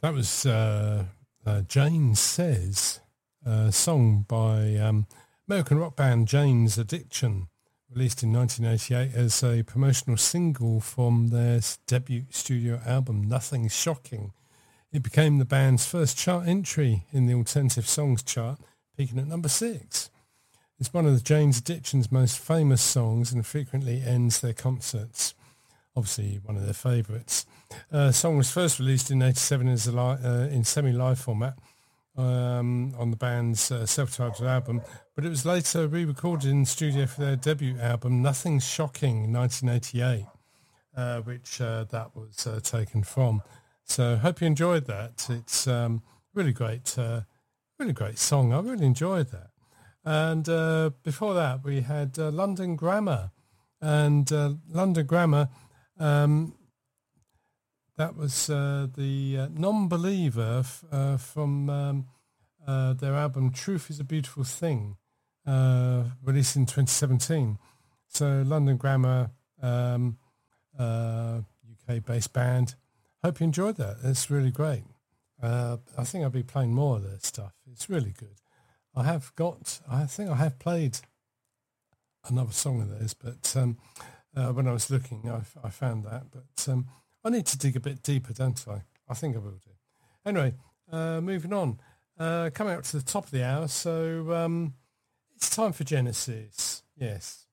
That was Jane Says, a song by American rock band Jane's Addiction, released in 1988 as a promotional single from their debut studio album, Nothing Shocking. It became the band's first chart entry in the Alternative Songs chart, peaking at number 6. It's one of the Jane's Addiction's most famous songs and frequently ends their concerts. Obviously, one of their favourites. The song was first released in 1987 as in semi-live format on the band's self-titled album, but it was later re-recorded in the studio for their debut album, Nothing Shocking, in 1988, which that was taken from. So hope you enjoyed that. It's really great song. I really enjoyed that. And before that, we had London Grammar. And London Grammar... that was the Non-Believer from their album Truth is a Beautiful Thing, released in 2017. So London Grammar, UK-based band. Hope you enjoyed that. It's really great. I think I'll be playing more of their stuff. It's really good. I think I have played another song of theirs, but... when I was looking, I found that, but I need to dig a bit deeper, don't I? I think I will do. Anyway, moving on. Coming up to the top of the hour, so it's time for Genesis. Yes.